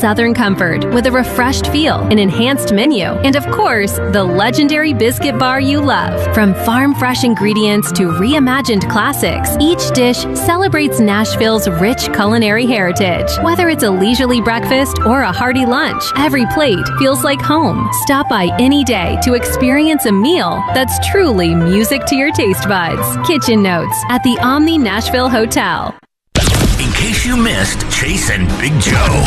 Southern comfort with a refreshed feel, an enhanced menu, and of course, the legendary biscuit bar you love. From farm-fresh ingredients to reimagined classics, each dish celebrates Nashville's rich culinary heritage. Whether it's a leisurely breakfast or a hearty lunch, every plate feels like home. Stop by any day to experience a meal that's truly music to your taste buds. Kitchen Notes at the Omni Nashville Hotel. In case you missed Chase and Big Joe.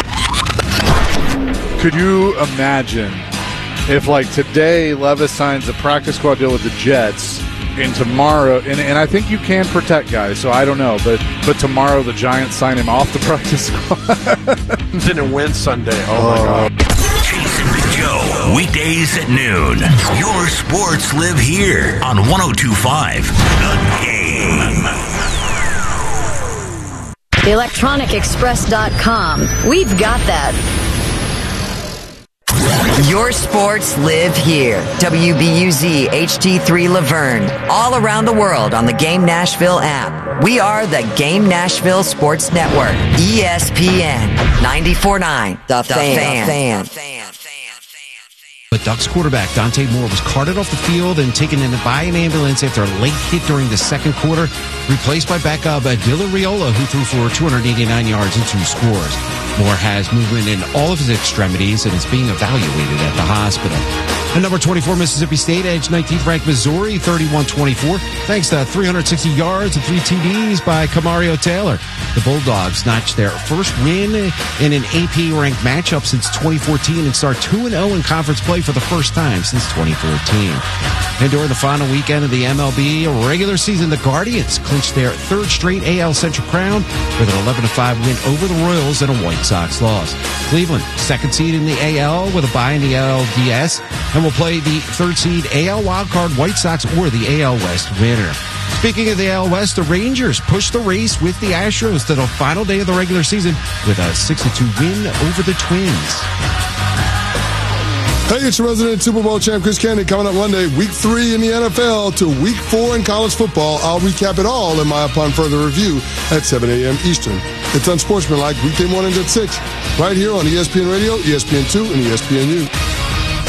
Could you imagine if, like, today Levis signs a practice squad deal with the Jets, and tomorrow, and I think you can protect guys, so I don't know, but tomorrow the Giants sign him off the practice squad. Didn't win Sunday. Oh my God. Chase and Big Joe, weekdays at noon. Your sports live here on 102.5 The Game. ElectronicExpress.com. We've got that. Your sports live here. WBUZ HD3 Laverne. All around the world on the Game Nashville app. We are the Game Nashville Sports Network. ESPN 94.9. The Fan. But Ducks quarterback Dante Moore was carted off the field and taken in by an ambulance after a late hit during the second quarter, replaced by backup Dylan Riola, who threw for 289 yards and 2 scores. Moore has movement in all of his extremities and is being evaluated at the hospital. And number 24, Mississippi State edged 19th ranked Missouri 31-24, thanks to 360 yards and 3 TDs by Kamario Taylor. The Bulldogs notched their first win in an AP-ranked matchup since 2014 and start 2-0 in conference play for the first time since 2014. And during the final weekend of the MLB regular season, the Guardians clinched their third straight AL Central crown with an 11-5 win over the Royals and a White Sox loss. Cleveland, second seed in the AL with a bye in the LDS, and will play the third seed AL wildcard White Sox or the AL West winner. Speaking of the AL West, the Rangers pushed the race with the Astros to the final day of the regular season with a 6-2 win over the Twins. Hey, it's your resident Super Bowl champ, Chris Candy, coming up Monday, week 3 in the NFL to week 4 in college football. I'll recap it all in my Upon Further Review at 7 a.m. Eastern. It's Unsportsmanlike, weekday mornings at 6, right here on ESPN Radio, ESPN2, and ESPNU.